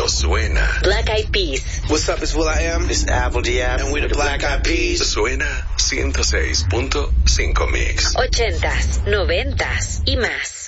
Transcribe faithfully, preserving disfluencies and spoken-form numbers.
Esto suena. Black Eyed Peas. What's up, it's Will I Am. It's Apple Diab. And we're the Black Eyed Peas. Suena ciento seis punto cinco Mix. Ochentas, noventas y más.